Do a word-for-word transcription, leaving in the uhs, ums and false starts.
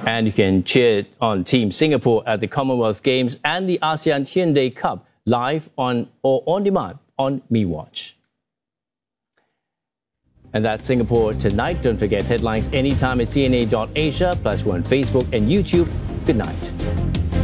And you can cheer on Team Singapore at the Commonwealth Games and the ASEAN Hyundai Cup live on or on demand on MeWatch. And that's Singapore Tonight. Don't forget headlines anytime at C N A dot Asia. Plus, we're on Facebook and YouTube. Good night.